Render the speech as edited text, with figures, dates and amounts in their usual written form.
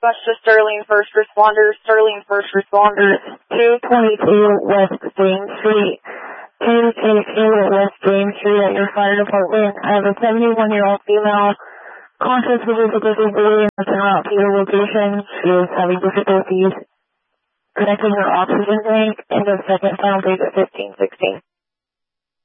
dispatch to Sterling First Responders, 222 West James Street. 222 West James Street at your fire department. I have a 71-year-old female conscious with difficulty and cannot to your location. She is having difficulties connecting her oxygen tank and the second pound break at 1516.